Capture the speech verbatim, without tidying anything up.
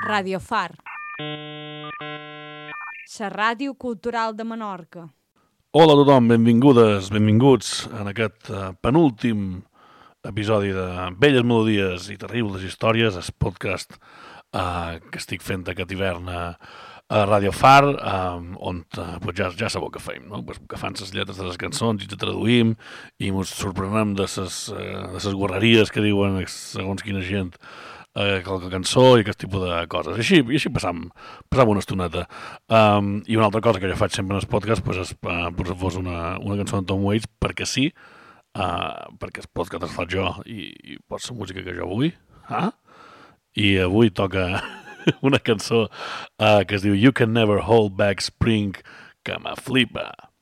Radio Far, la ràdio cultural de Menorca. Hola a tothom, benvingudes, benvinguts en aquest uh, penúltim episodi de Belles Melodies i Terribles Històries, el podcast uh, que estic fent aquest hivern a, a Radio Far, uh, on uh, pues ja, ja sabeu què feim, no? Pues que fan les lletres de les cançons i te traduïm i ens sorprenem de les uh, guarreries que diuen segons quina gent eh, qualque cançó i aquest tipus de coses. I així, i així passam, passam una estoneta. Um, I una altra cosa que jo faig sempre en el podcast pues, és uh, posar-vos una, una cançó de Tom Waits perquè sí, uh, perquè el podcast el faig jo i, i pot ser música que jo vull. Ah? I avui toca una cançó uh, que es diu You Can Never Hold Back Spring, que me flipa.